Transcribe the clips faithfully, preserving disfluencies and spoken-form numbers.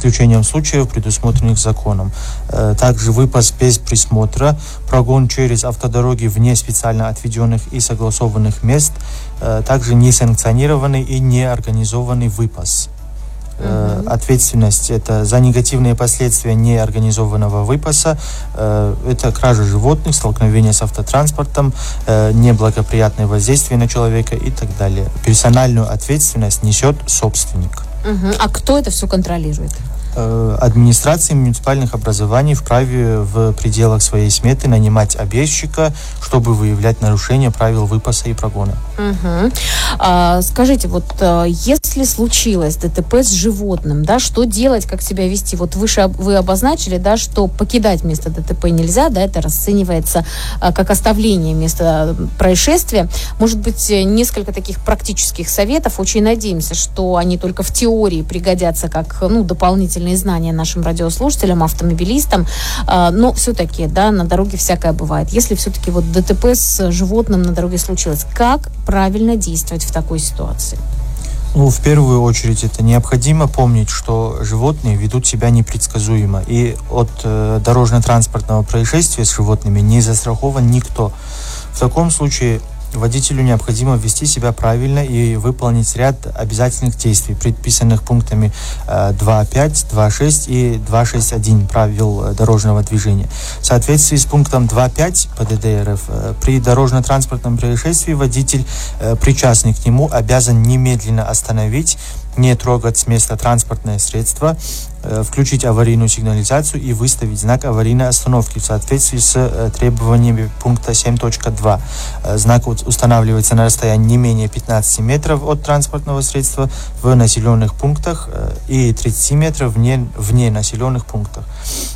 исключением случаев, предусмотренных законом. Также выпас без присмотра, прогон через автодороги вне специально отведенных и согласованных мест, также несанкционированный и неорганизованный выпас. Uh-huh. Ответственность это за негативные последствия неорганизованного выпаса, это кража животных, столкновение с автотранспортом, неблагоприятное воздействие на человека и так далее. Персональную ответственность несет собственник. Uh-huh. А кто это все контролирует? Администрации муниципальных образований вправе в пределах своей сметы нанимать объездчика, чтобы выявлять нарушения правил выпаса и прогона. Угу. А, скажите, вот если случилось ДТП с животным, да, что делать, как себя вести? Вот выше вы обозначили, да, что покидать место ДТП нельзя, да, это расценивается а, как оставление места происшествия. Может быть, несколько таких практических советов. Очень надеемся, что они только в теории пригодятся как, ну, дополнительные знания нашим радиослушателям, автомобилистам, но все-таки, да, на дороге всякое бывает. Если все-таки вот ДТП с животным на дороге случилось, как правильно действовать в такой ситуации? Ну, в первую очередь, это необходимо помнить, что животные ведут себя непредсказуемо, и от э, дорожно-транспортного происшествия с животными не застрахован никто. В таком случае водителю необходимо вести себя правильно и выполнить ряд обязательных действий, предписанных пунктами два пять, два шесть и два шесть один правил дорожного движения. В соответствии с пунктом два пять ПДД РФ, при дорожно-транспортном происшествии водитель, причастный к нему, обязан немедленно остановить, не трогать с места транспортное средство, включить аварийную сигнализацию и выставить знак аварийной остановки в соответствии с требованиями пункта семь точка два. Знак устанавливается на расстоянии не менее пятнадцати метров от транспортного средства в населенных пунктах и тридцати метров вне, вне населенных пунктах.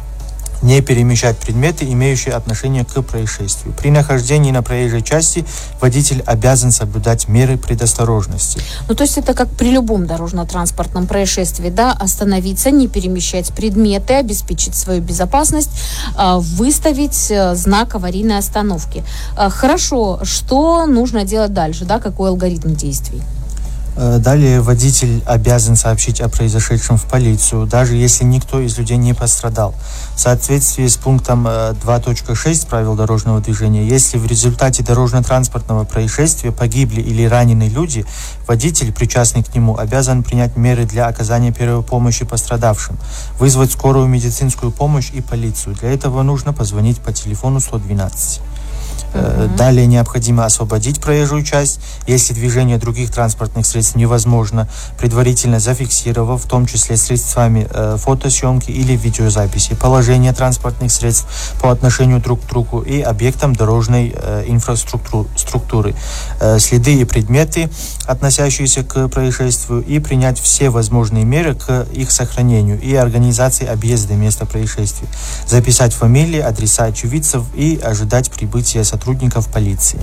Не перемещать предметы, имеющие отношение к происшествию. При нахождении на проезжей части водитель обязан соблюдать меры предосторожности. Ну, то есть это как при любом дорожно-транспортном происшествии, да, остановиться, не перемещать предметы, обеспечить свою безопасность, выставить знак аварийной остановки. Хорошо, что нужно делать дальше, да, какой алгоритм действий? Далее водитель обязан сообщить о произошедшем в полицию, даже если никто из людей не пострадал. В соответствии с пунктом два точка шесть правил дорожного движения, если в результате дорожно-транспортного происшествия погибли или ранены люди, водитель, причастный к нему, обязан принять меры для оказания первой помощи пострадавшим, вызвать скорую медицинскую помощь и полицию. Для этого нужно позвонить по телефону сто двенадцать. Uh-huh. Далее необходимо освободить проезжую часть, если движение других транспортных средств невозможно, предварительно зафиксировав, в том числе средствами э, фотосъемки или видеозаписи, положение транспортных средств по отношению друг к другу и объектам дорожной э, инфраструктуры, э, следы и предметы, относящиеся к происшествию, и принять все возможные меры к их сохранению и организации объезда места происшествия, записать фамилии, адреса очевидцев и ожидать прибытия сотрудников сотрудников полиции.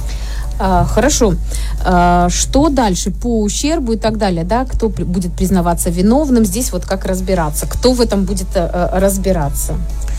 А, хорошо. А, что дальше по ущербу и так далее, да? Кто при, будет признаваться виновным? Здесь вот как разбираться? Кто в этом будет а, разбираться?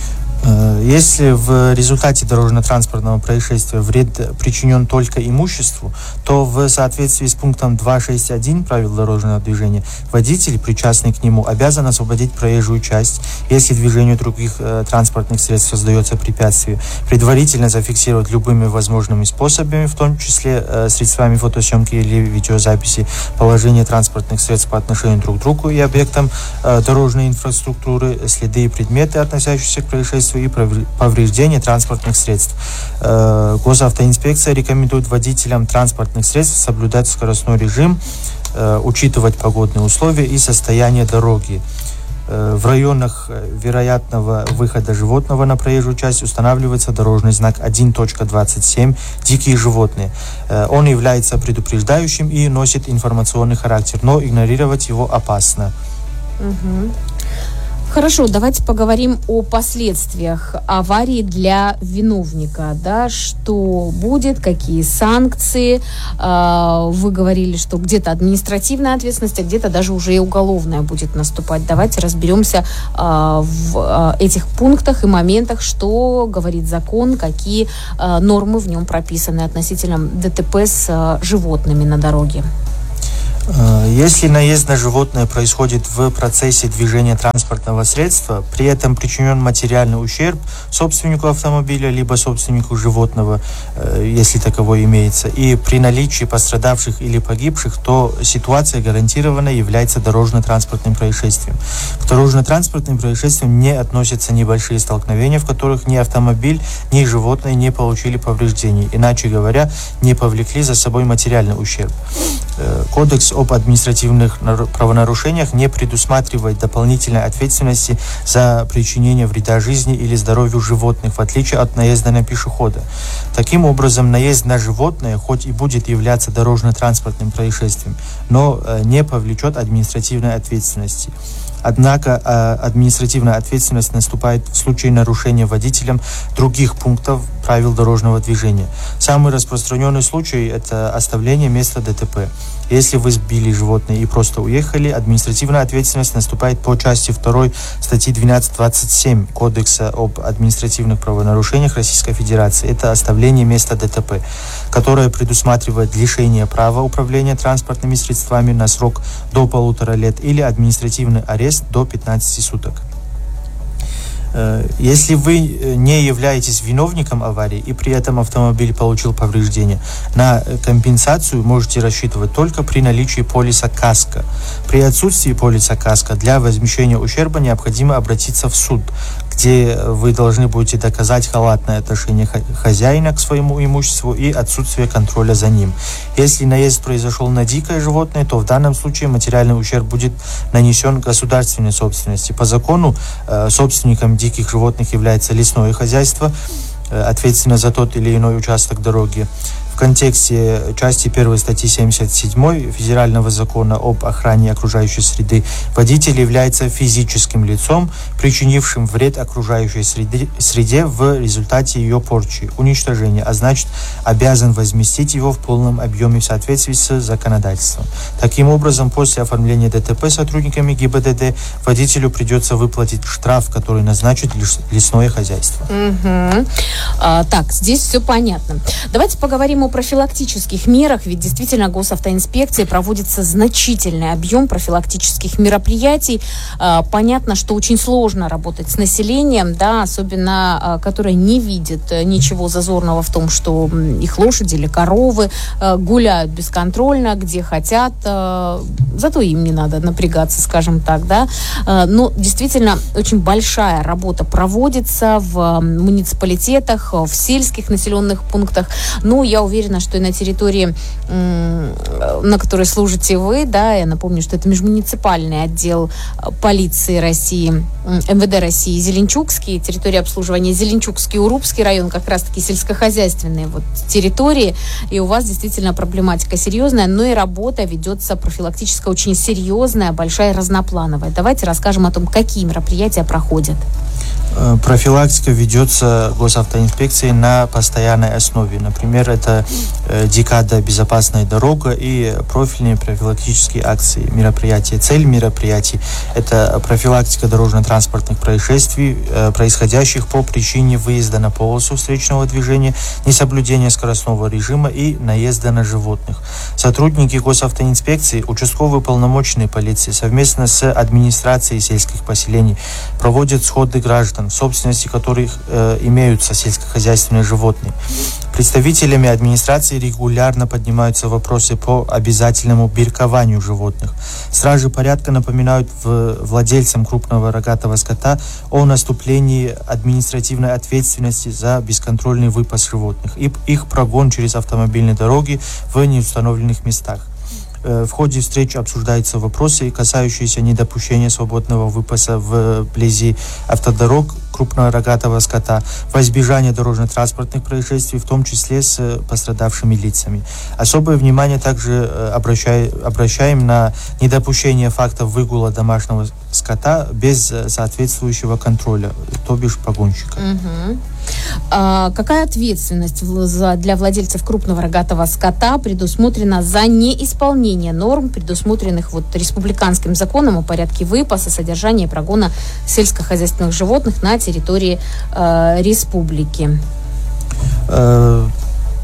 Если в результате дорожно-транспортного происшествия вред причинен только имуществу, то в соответствии с пунктом два шесть один правил дорожного движения водитель, причастный к нему, обязан освободить проезжую часть, если движению других э, транспортных средств создается препятствие, предварительно зафиксировать любыми возможными способами, в том числе э, средствами фотосъемки или видеозаписи, положение транспортных средств по отношению друг к другу и объектам э, дорожной инфраструктуры, следы и предметы, относящиеся к происшествию, и повреждения транспортных средств. Госавтоинспекция рекомендует водителям транспортных средств соблюдать скоростной режим, учитывать погодные условия и состояние дороги. В районах вероятного выхода животного на проезжую часть устанавливается дорожный знак один точка двадцать семь «Дикие животные». Он является предупреждающим и носит информационный характер, но игнорировать его опасно. Угу. Хорошо, давайте поговорим о последствиях аварии для виновника, да, что будет, какие санкции. Вы говорили, что где-то административная ответственность, а где-то даже уже и уголовная будет наступать. Давайте разберемся в этих пунктах и моментах, что говорит закон, какие нормы в нем прописаны относительно ДТП с животными на дороге. Если наезд на животное происходит в процессе движения транспортного средства, при этом причинен материальный ущерб собственнику автомобиля либо собственнику животного, если таковой имеется, и при наличии пострадавших или погибших, то ситуация гарантированно является дорожно-транспортным происшествием. К дорожно-транспортным происшествиям не относятся небольшие столкновения, в которых ни автомобиль, ни животные не получили повреждений, иначе говоря, не повлекли за собой материальный ущерб. Кодекс об административных правонарушениях не предусматривает дополнительной ответственности за причинение вреда жизни или здоровью животных, в отличие от наезда на пешехода. Таким образом, наезд на животное хоть и будет являться дорожно-транспортным происшествием, но не повлечет административной ответственности. Однако административная ответственность наступает в случае нарушения водителем других пунктов правил дорожного движения. Самый распространенный случай – это оставление места ДТП. Если вы сбили животное и просто уехали, административная ответственность наступает по части второй статьи двенадцать двадцать семь Кодекса об административных правонарушениях Российской Федерации. Это оставление места ДТП, которое предусматривает лишение права управления транспортными средствами на срок до полутора лет или административный арест до пятнадцати суток. Если вы не являетесь виновником аварии и при этом автомобиль получил повреждения, на компенсацию можете рассчитывать только при наличии полиса КАСКО. При отсутствии полиса КАСКО для возмещения ущерба необходимо обратиться в суд, где вы должны будете доказать халатное отношение хозяина к своему имуществу и отсутствие контроля за ним. Если наезд произошел на дикое животное, то в данном случае материальный ущерб будет нанесен государственной собственности. По закону собственником диких животных является лесное хозяйство, ответственно за тот или иной участок дороги. В контексте части первой статьи семьдесят седьмой Федерального закона об охране окружающей среды водитель является физическим лицом, причинившим вред окружающей среде, среде в результате ее порчи, уничтожения, а значит обязан возместить его в полном объеме в соответствии с законодательством. Таким образом, после оформления ДТП сотрудниками ГИБДД водителю придется выплатить штраф, который назначит лесное хозяйство. Угу. А, так, здесь все понятно. Давайте поговорим о профилактических мерах, ведь действительно госавтоинспекции проводится значительный объем профилактических мероприятий. Понятно, что очень сложно работать с населением, да, особенно которое не видит ничего зазорного в том, что их лошади или коровы гуляют бесконтрольно, где хотят, зато им не надо напрягаться, скажем так, да. Но действительно очень большая работа проводится в муниципалитетах, в сельских населенных пунктах. Ну, я уверена, что и на территории, на которой служите вы, да, я напомню, что это межмуниципальный отдел полиции России, эм вэ дэ России, Зеленчукский, территория обслуживания Зеленчукский, Урупский район, как раз-таки сельскохозяйственные вот территории, и у вас действительно проблематика серьезная, но и работа ведется профилактическая, очень серьезная, большая, разноплановая. Давайте расскажем о том, какие мероприятия проходят. Профилактика ведется госавтоинспекцией на постоянной основе. Например, это декада «Безопасная дорога» и профильные профилактические акции, мероприятия. Цель мероприятий – это профилактика дорожно-транспортных происшествий, происходящих по причине выезда на полосу встречного движения, несоблюдения скоростного режима и наезда на животных. Сотрудники госавтоинспекции, участковые уполномоченные полиции совместно с администрацией сельских поселений проводят сходы граждан, в собственности которых э, имеются сельскохозяйственные животные. Представителями администрации регулярно поднимаются вопросы по обязательному биркованию животных. Стражи порядка напоминают в, владельцам крупного рогатого скота о наступлении административной ответственности за бесконтрольный выпас животных и их прогон через автомобильные дороги в неустановленных местах. В ходе встреч обсуждаются вопросы, касающиеся недопущения свободного выпаса вблизи автодорог крупного рогатого скота, во избежание дорожно-транспортных происшествий, в том числе с пострадавшими лицами. Особое внимание также обращаем на недопущение фактов выгула домашнего скота без соответствующего контроля, то бишь погонщика. Угу. А какая ответственность для владельцев крупного рогатого скота предусмотрена за неисполнение норм, предусмотренных вот республиканским законом о порядке выпаса, содержания и прогона сельскохозяйственных животных на территории э, республики? Э,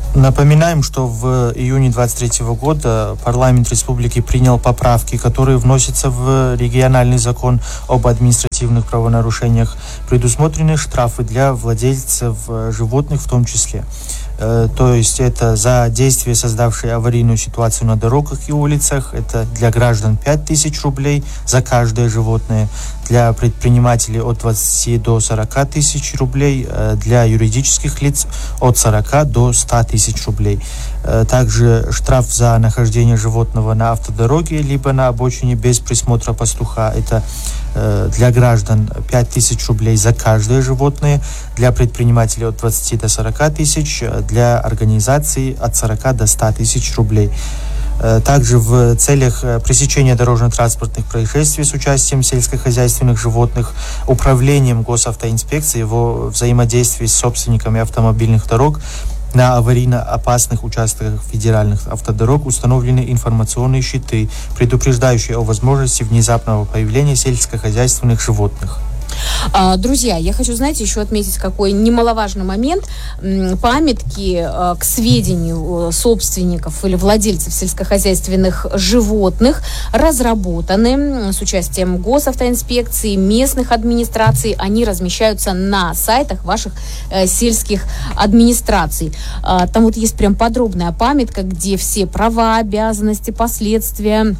Напоминаем, что в июне двадцать третьего года парламент республики принял поправки, которые вносятся в региональный закон об административных правонарушениях. Предусмотрены штрафы для владельцев животных в том числе. То есть это за действия, создавшие аварийную ситуацию на дорогах и улицах, это для граждан пять тысяч рублей за каждое животное, для предпринимателей от двадцати до сорока тысяч рублей, для юридических лиц от сорока до ста тысяч рублей. Также штраф за нахождение животного на автодороге либо на обочине без присмотра пастуха, это для граждан пять тысяч рублей за каждое животное, для предпринимателей от двадцати до сорока тысяч, для организаций от сорока до ста тысяч рублей. Также в целях пресечения дорожно-транспортных происшествий с участием сельскохозяйственных животных управлением госавтоинспекции в взаимодействии с собственниками автомобильных дорог на аварийно опасных участках федеральных автодорог установлены информационные щиты, предупреждающие о возможности внезапного появления сельскохозяйственных животных. Друзья, я хочу, знаете, еще отметить какой немаловажный момент. Памятки к сведению собственников или владельцев сельскохозяйственных животных разработаны с участием госавтоинспекции, местных администраций. Они размещаются на сайтах ваших сельских администраций. Там вот есть прям подробная памятка, где все права, обязанности, последствия,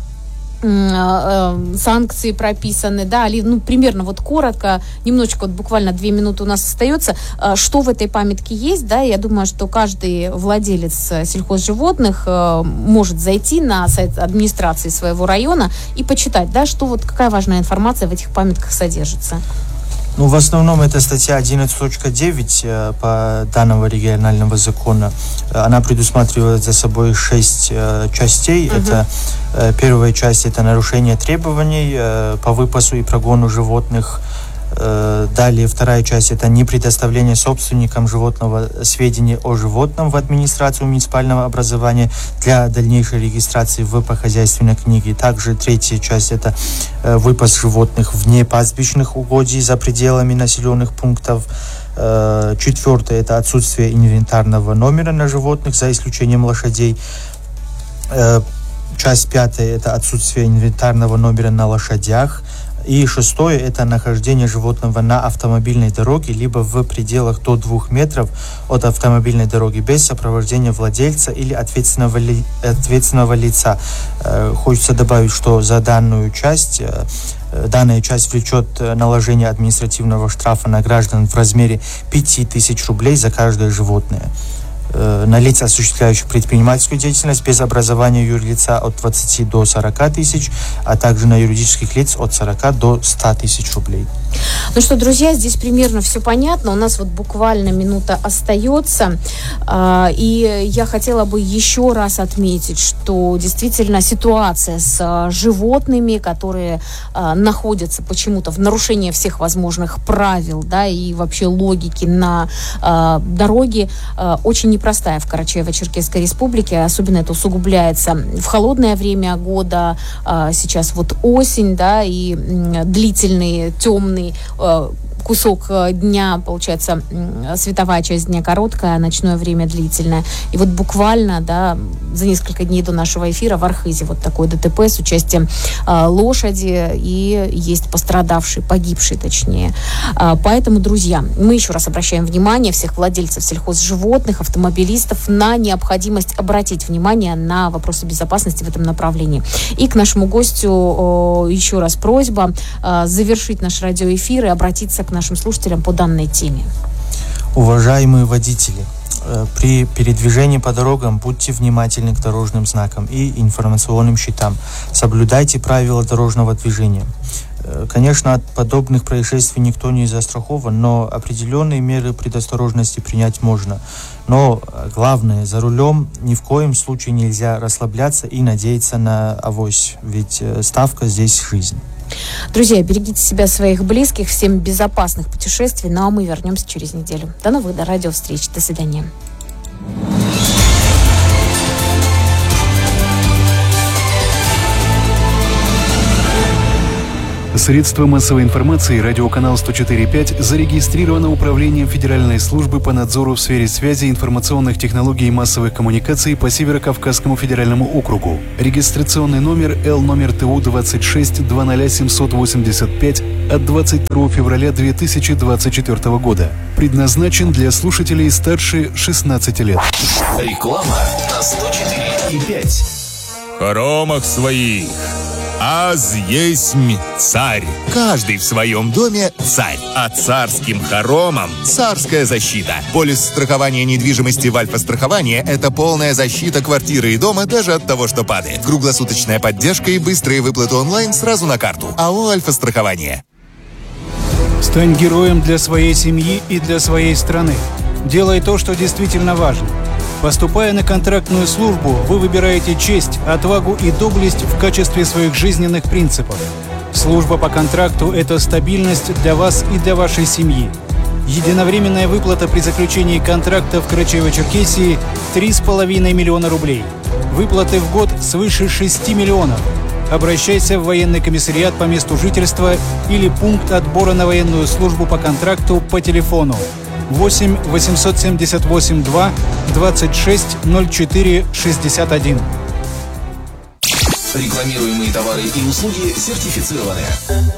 санкции прописаны, да, ну, примерно вот коротко, немножечко, вот буквально две минуты у нас остается, что в этой памятке есть, да, я думаю, что каждый владелец сельхозживотных может зайти на сайт администрации своего района и почитать, да, что вот, какая важная информация в этих памятках содержится. Ну, в основном это статья одиннадцать точка девять э, по данного регионального закона. Она предусматривает за собой шесть э, частей. Uh-huh. Это э, первая часть – это нарушение требований э, по выпасу и прогону животных. Э, далее вторая часть – это не предоставление собственникам животного сведений о животном в администрацию муниципального образования для дальнейшей регистрации в по-хозяйственной книге. Также третья часть – это э, выпас животных вне пастбищных угодий за пределами населенных пунктов. Э, четвертое – это отсутствие инвентарного номера на животных за исключением лошадей. Э, часть пятая – это отсутствие инвентарного номера на лошадях. И шестое – это нахождение животного на автомобильной дороге, либо в пределах до двух метров от автомобильной дороги без сопровождения владельца или ответственного, ли, ответственного лица. Э, хочется добавить, что за данную часть, э, данная часть влечет наложение административного штрафа на граждан в размере пяти тысяч рублей за каждое животное. На лиц, осуществляющих предпринимательскую деятельность без образования юрлица от двадцати до сорока тысяч, а также на юридических лиц от сорока до ста тысяч рублей. Ну что, друзья, здесь примерно все понятно. У нас вот буквально минута остается. И я хотела бы еще раз отметить, что действительно ситуация с животными, которые находятся почему-то в нарушении всех возможных правил, да, и вообще логики на дороге, очень непростая в Карачаево-Черкесской республике. Особенно это усугубляется в холодное время года. Сейчас вот осень, да, и длительный, темный кусок дня, получается, световая часть дня короткая, а ночное время длительное. И вот буквально, да, за несколько дней до нашего эфира в Архызе вот такое ДТП с участием э, лошади, и есть пострадавший, погибший, точнее. Э, поэтому, друзья, мы еще раз обращаем внимание всех владельцев сельхозживотных, автомобилистов на необходимость обратить внимание на вопросы безопасности в этом направлении. И к нашему гостю э, еще раз просьба э, завершить наш радиоэфир и обратиться к нашим слушателям по данной теме. Уважаемые водители, при передвижении по дорогам будьте внимательны к дорожным знакам и информационным щитам. Соблюдайте правила дорожного движения. Конечно, от подобных происшествий никто не застрахован, но определенные меры предосторожности принять можно. Но главное, за рулем ни в коем случае нельзя расслабляться и надеяться на авось, ведь ставка здесь жизнь. Друзья, берегите себя, своих близких, всем безопасных путешествий, ну а мы вернемся через неделю. До новых до радиовстреч. До свидания. Средства массовой информации радиоканал сто четыре и пять зарегистрировано Управлением Федеральной службы по надзору в сфере связи, информационных технологий и массовых коммуникаций по Северо-Кавказскому федеральному округу. Регистрационный номер Л номер Т У двадцать шесть двадцать семьсот восемьдесят пять от двадцать второго февраля две тысячи двадцать четвёртого года. Предназначен для слушателей старше шестнадцати лет. Реклама на сто четыре и пять. В хоромах своих аз есмь царь. Каждый в своем доме царь. А царским хоромам царская защита. Полис страхования недвижимости в Альфа-страховании – это полная защита квартиры и дома даже от того, что падает. Круглосуточная поддержка и быстрые выплаты онлайн сразу на карту. АО «Альфа-страхование». Стань героем для своей семьи и для своей страны. Делай то, что действительно важно. Поступая на контрактную службу, вы выбираете честь, отвагу и доблесть в качестве своих жизненных принципов. Служба по контракту – это стабильность для вас и для вашей семьи. Единовременная выплата при заключении контракта в Карачаево-Черкесии – три с половиной миллиона рублей. Выплаты в год свыше шести миллионов. Обращайся в военный комиссариат по месту жительства или пункт отбора на военную службу по контракту по телефону восемь восемьсот семьдесят восемь два двадцать шесть ноль четыре шестьдесят один. Рекламируемые товары и услуги сертифицированы.